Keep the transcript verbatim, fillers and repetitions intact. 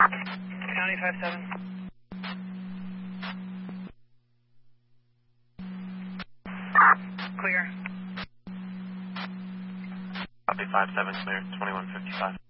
County five seven. Clear. Copy five seven, clear, twenty-one fifty-five.